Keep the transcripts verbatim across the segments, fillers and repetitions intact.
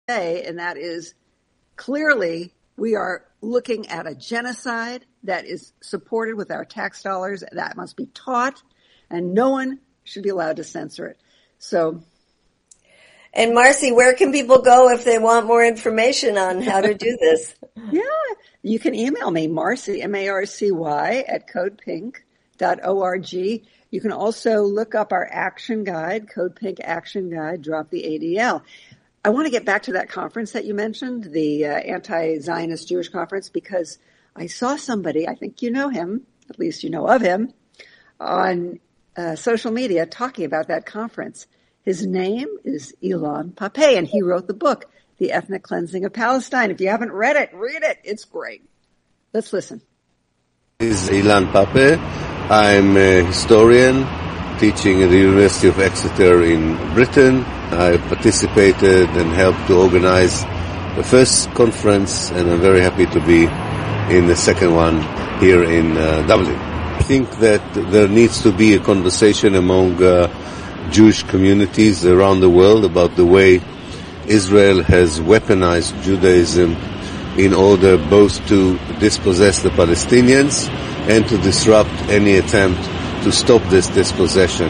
say, and that is clearly we are looking at a genocide that is supported with our tax dollars. That must be taught, and no one should be allowed to censor it. So, and Marcy, where can people go if they want more information on how to do this? Yeah, you can email me, Marcy, M A R C Y, at code pink dot org. You can also look up our action guide, Code Pink Action Guide, Drop the A D L. I want to get back to that conference that you mentioned, the uh, anti-Zionist Jewish conference, because I saw somebody, I think you know him, at least you know of him, on uh, social media talking about that conference. His name is Ilan Pappé, and he wrote the book, The Ethnic Cleansing of Palestine. If you haven't read it, read it. It's great. Let's listen. This is Ilan Pappé. I'm a historian teaching at the University of Exeter in Britain. I participated and helped to organize the first conference, and I'm very happy to be in the second one here in uh, Dublin. I think that there needs to be a conversation among uh, Jewish communities around the world about the way Israel has weaponized Judaism in order both to dispossess the Palestinians and to disrupt any attempt to stop this dispossession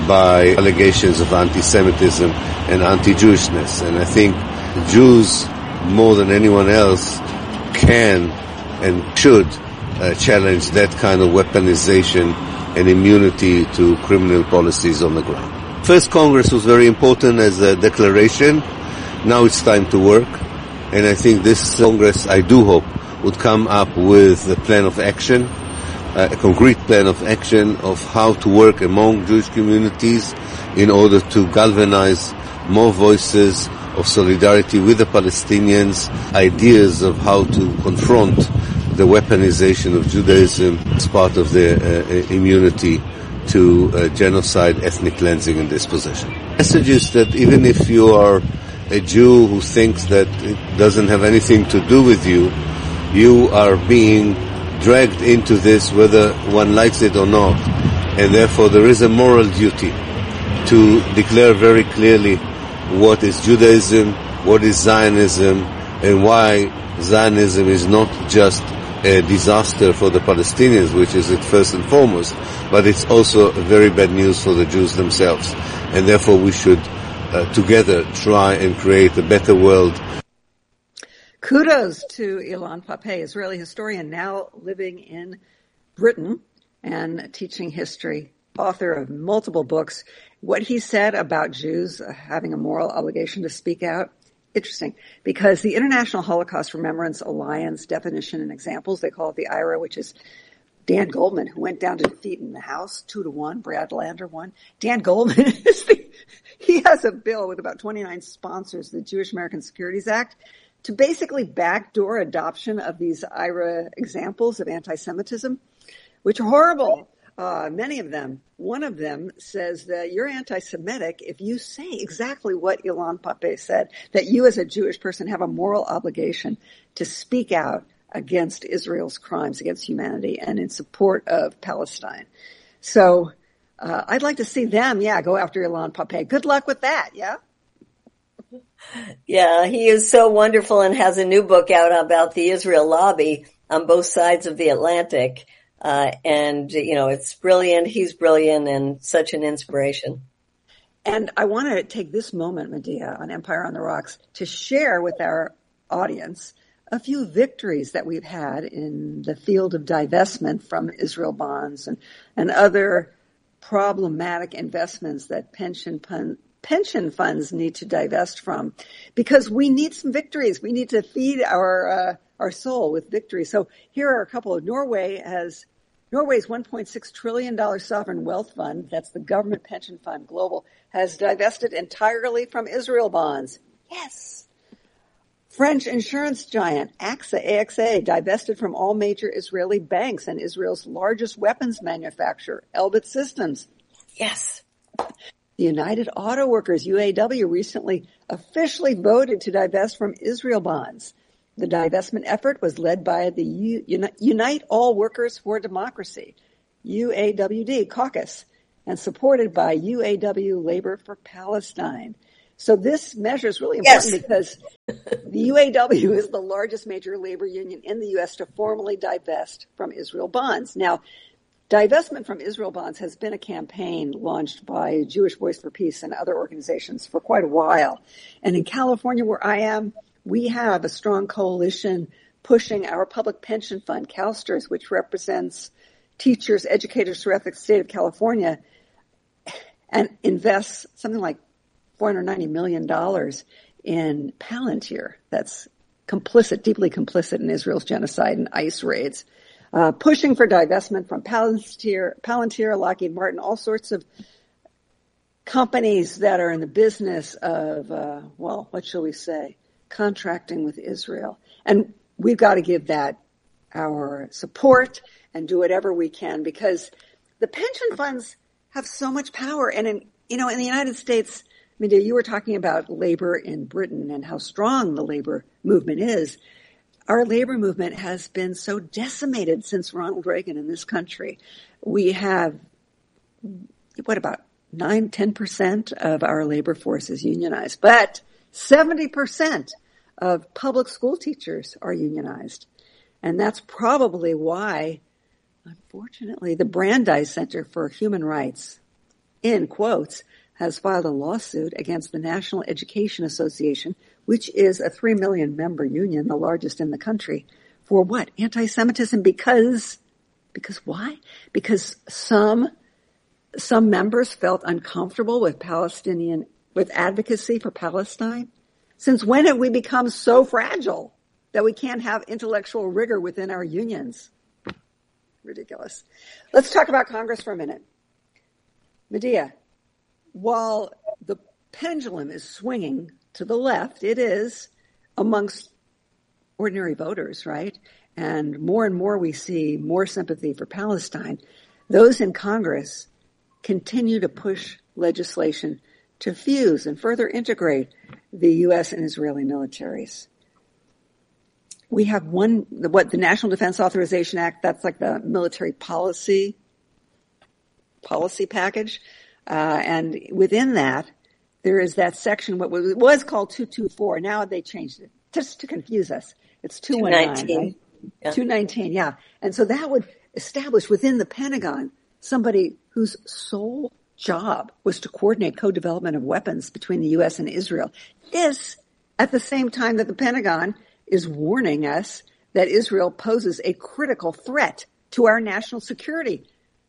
by allegations of anti-Semitism and anti-Jewishness. And I think Jews, more than anyone else, can and should uh, challenge that kind of weaponization and immunity to criminal policies on the ground. First Congress was very important as a declaration. Now it's time to work. And I think this Congress, I do hope, would come up with a plan of action, uh, a concrete plan of action of how to work among Jewish communities in order to galvanize more voices of solidarity with the Palestinians, ideas of how to confront the weaponization of Judaism as part of their uh, immunity to uh, genocide, ethnic cleansing, and dispossession. The message is that even if you are a Jew who thinks that it doesn't have anything to do with you, you are being dragged into this whether one likes it or not, and therefore there is a moral duty to declare very clearly what is Judaism, what is Zionism, and why Zionism is not just a disaster for the Palestinians, which is it first and foremost, but it's also very bad news for the Jews themselves. And therefore we should Uh, together try and create a better world. Kudos to Ilan Pappé, Israeli historian now living in Britain and teaching history, author of multiple books. What he said about Jews uh, having a moral obligation to speak out, interesting, because the International Holocaust Remembrance Alliance definition and examples, they call it the I R A, which is Dan Goldman, who went down to defeat in the House, two to one. Brad Lander won. Dan Goldman is the, he has a bill with about twenty-nine sponsors, the Jewish American Securities Act, to basically backdoor adoption of these I R A examples of anti-Semitism, which are horrible. Uh, many of them. One of them says that you're anti-Semitic if you say exactly what Ilan Pappé said, that you as a Jewish person have a moral obligation to speak out against Israel's crimes against humanity and in support of Palestine. So uh, I'd like to see them, yeah, go after Ilan Pappé. Good luck with that, yeah? Yeah, he is so wonderful and has a new book out about the Israel lobby on both sides of the Atlantic. Uh, and, you know, it's brilliant. He's brilliant and such an inspiration. And I want to take this moment, Medea, on Empire on the Rocks to share with our audience a few victories that we've had in the field of divestment from Israel bonds and, and other problematic investments that pension pun, pension funds need to divest from, because we need some victories. We need to feed our uh, our soul with victory. So here are a couple of Norway has Norway's one point six trillion dollars sovereign wealth fund, that's the government pension fund global, has divested entirely from Israel bonds. Yes. French insurance giant AXA, A X A, divested from all major Israeli banks and Israel's largest weapons manufacturer, Elbit Systems. Yes. The United Auto Workers, U A W, recently officially voted to divest from Israel bonds. The divestment effort was led by the U- Unite All Workers for Democracy, U A W D, caucus, and supported by U A W Labor for Palestine. So this measure is really important Yes. because the U A W is the largest major labor union in the U S to formally divest from Israel bonds. Now, divestment from Israel bonds has been a campaign launched by Jewish Voice for Peace and other organizations for quite a while. And in California, where I am, we have a strong coalition pushing our public pension fund, CalSTRS, which represents teachers, educators throughout the state of California, and invests something like four hundred ninety million dollars in Palantir. That's complicit, deeply complicit in Israel's genocide and ICE raids. Uh, pushing for divestment from Palantir, Palantir, Lockheed Martin, all sorts of companies that are in the business of, uh, well, what shall we say, contracting with Israel. And we've got to give that our support and do whatever we can, because the pension funds have so much power. And in, you know, in the United States, Medea, you were talking about labor in Britain and how strong the labor movement is. Our labor movement has been so decimated since Ronald Reagan in this country. We have, what, about nine, ten percent of our labor force is unionized, but seventy percent of public school teachers are unionized. And that's probably why, unfortunately, the Brandeis Center for Human Rights, in quotes, has filed a lawsuit against the National Education Association, which is a three million member union, the largest in the country, for what? Anti-Semitism. Because, because why? Because some, some members felt uncomfortable with Palestinian, with advocacy for Palestine. Since when have we become so fragile that we can't have intellectual rigor within our unions? Ridiculous. Let's talk about Congress for a minute. Medea, while the pendulum is swinging to the left, it is amongst ordinary voters, right? And more and more we see more sympathy for Palestine. Those in Congress continue to push legislation to fuse and further integrate the U S and Israeli militaries. We have one, what, the National Defense Authorization Act, that's like the military policy, policy package. Uh, and within that, there is that section, what was, was called two twenty-four. Now they changed it just to confuse us. It's two nineteen, right? Yeah. two nineteen, yeah. And so that would establish within the Pentagon somebody whose sole job was to coordinate co-development of weapons between the U S and Israel. This, at the same time that the Pentagon is warning us that Israel poses a critical threat to our national security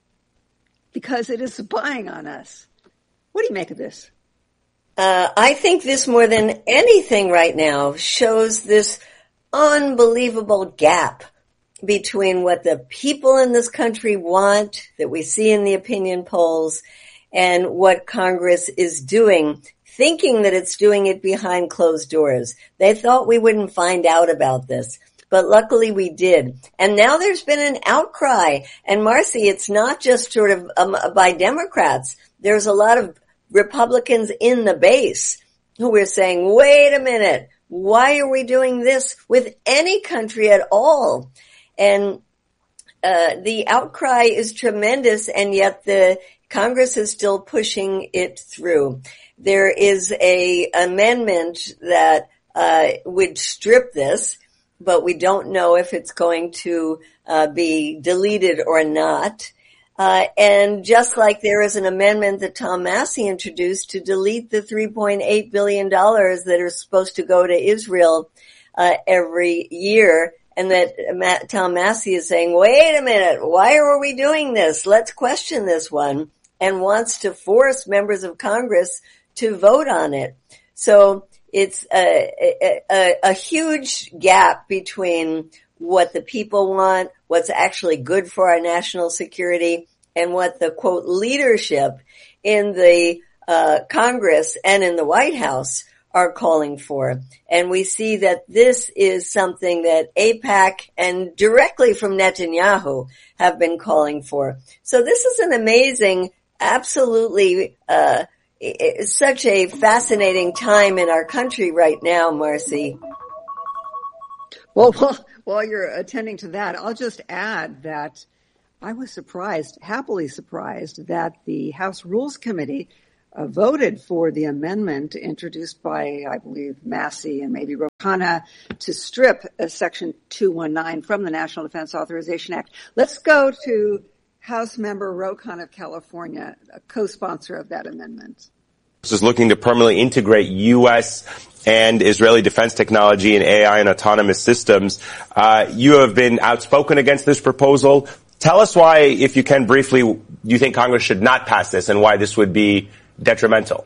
because it is spying on us. What do you make of this? Uh, I think this more than anything right now shows this unbelievable gap between what the people in this country want, that we see in the opinion polls, and what Congress is doing, thinking that it's doing it behind closed doors. They thought we wouldn't find out about this, but luckily we did. And now there's been an outcry. And Marcy, it's not just sort of um, by Democrats. There's a lot of Republicans in the base who are saying, wait a minute, why are we doing this with any country at all? And uh, the outcry is tremendous, and yet the Congress is still pushing it through. There is a amendment that uh would strip this, but we don't know if it's going to uh be deleted or not. Uh and just like there is an amendment that Tom Massie introduced to delete the three point eight billion dollars that are supposed to go to Israel uh every year, and that Tom Massie is saying, wait a minute, why are we doing this? Let's question this one, and wants to force members of Congress to vote on it. So it's a, a, a huge gap between what the people want, what's actually good for our national security, and what the, quote, leadership in the uh Congress and in the White House are calling for. And we see that this is something that AIPAC and directly from Netanyahu have been calling for. So this is an amazing, absolutely uh it's such a fascinating time in our country right now, Marcy. Well, while, while you're attending to that, I'll just add that I was surprised, happily surprised, that the House Rules Committee uh, voted for the amendment introduced by, I believe, Massey and maybe Ro Khanna to strip uh, Section two nineteen from the National Defense Authorization Act. Let's go to House Member Ro Khanna of California, a co-sponsor of that amendment. This is looking to permanently integrate U S and Israeli defense technology in A I and autonomous systems. Uh, you have been outspoken against this proposal. Tell us why, if you can briefly, you think Congress should not pass this and why this would be detrimental.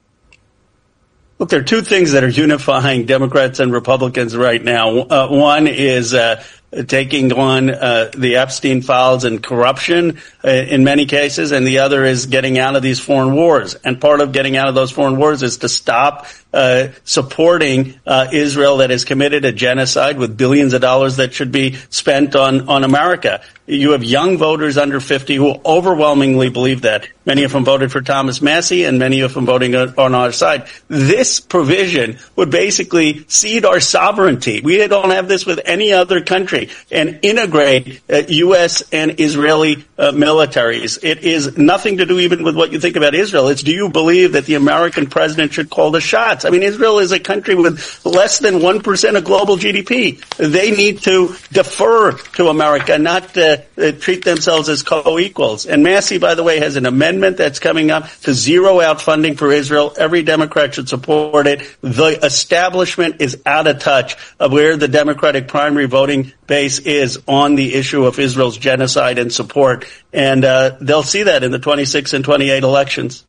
Look, there are two things that are unifying Democrats and Republicans right now. Uh, one is uh, taking on uh, the Epstein files and corruption uh, in many cases, and the other is getting out of these foreign wars. And part of getting out of those foreign wars is to stop uh, supporting uh, Israel that has committed a genocide with billions of dollars that should be spent on, on America. You have young voters under fifty who overwhelmingly believe that. Many of them voted for Thomas Massey, and many of them voting on our side. This provision would basically cede our sovereignty. We don't have this with any other country, and integrate uh, U S and Israeli uh, militaries. It is nothing to do even with what you think about Israel. It's, do you believe that the American president should call the shots? I mean, Israel is a country with less than one percent of global G D P. They need to defer to America, not uh, uh, treat themselves as co-equals. And Massey, by the way, has an amendment that's coming up to zero out funding for Israel. Every Democrat should support it. The establishment is out of touch of where the Democratic primary voting base is on the issue of Israel's genocide and support. And uh, they'll see that in the twenty-six and twenty-eight elections.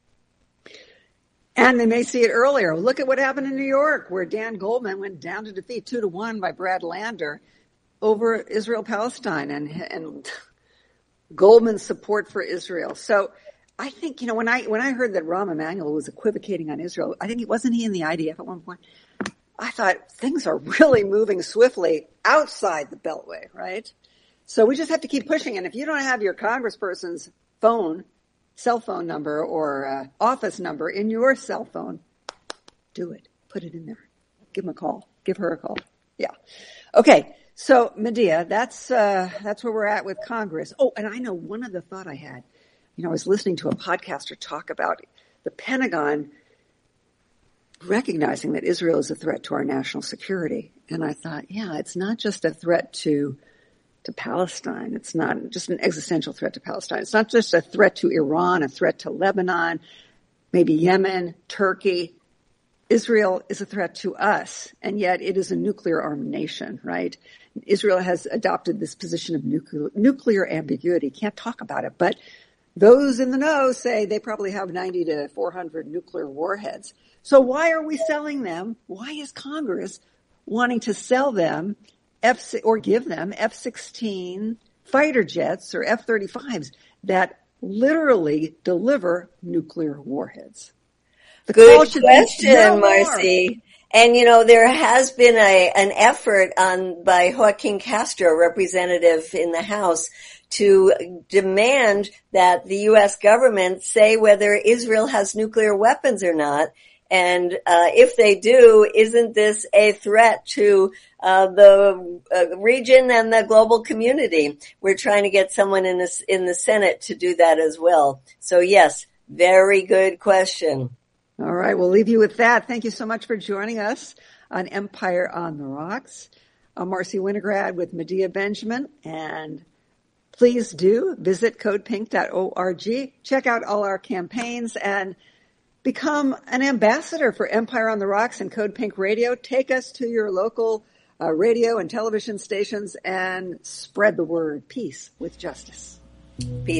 And they may see it earlier. Look at what happened in New York, where Dan Goldman went down to defeat two to one by Brad Lander over Israel-Palestine and, and Goldman's support for Israel. So I think, you know, when I, when I heard that Rahm Emanuel was equivocating on Israel, I think he wasn't he in the I D F at one point? I thought things are really moving swiftly outside the Beltway, right? So we just have to keep pushing. And if you don't have your congressperson's phone, cell phone number or uh, office number in your cell phone, do it. Put it in there. Give him a call. Give her a call. Yeah. Okay. So, Medea, that's, uh, that's where we're at with Congress. Oh, and I know one other thought I had. You know, I was listening to a podcaster talk about the Pentagon recognizing that Israel is a threat to our national security. And I thought, yeah, it's not just a threat to to Palestine. It's not just an existential threat to Palestine. It's not just a threat to Iran, a threat to Lebanon, maybe Yemen, Turkey. Israel is a threat to us, and yet it is a nuclear-armed nation, right? Israel has adopted this position of nuclear, nuclear ambiguity. Can't talk about it, but those in the know say they probably have ninety to four hundred nuclear warheads. So why are we selling them? Why is Congress wanting to sell them F or give them F sixteen fighter jets or F thirty-fives that literally deliver nuclear warheads? The Good question, Marcy. And, you know, there has been a, an effort on by Joaquin Castro, representative in the House, to demand that the U S government say whether Israel has nuclear weapons or not. And uh if they do, isn't this a threat to uh the uh, region and the global community? We're trying to get someone in this in the Senate to do that as well. So yes, very good question. All right, we'll leave you with that. Thank you so much for joining us on Empire on the Rocks. I'm Marcy Winograd with Medea Benjamin, and please do visit code pink dot org. Check out all our campaigns and become an ambassador for Empire on the Rocks and Code Pink Radio. Take us to your local uh, radio and television stations and spread the word. Peace with justice. Peace.